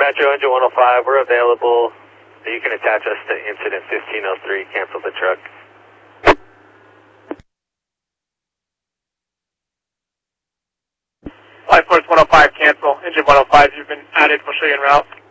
Metro Engine 105, we're available. You can attach us to incident 1503, cancel the truck. Flight Force 105, cancel. Engine 105, you've been added, we'll show you en route.